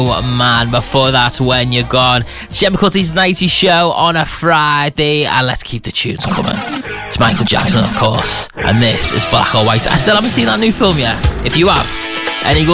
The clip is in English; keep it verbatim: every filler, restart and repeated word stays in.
Man, before that, When You're Gone. Gemma Cutty's nineties show on a Friday, and let's keep the tunes coming. It's Michael Jackson, of course, and this is Black or White. I still haven't seen that new film yet. If you have, any good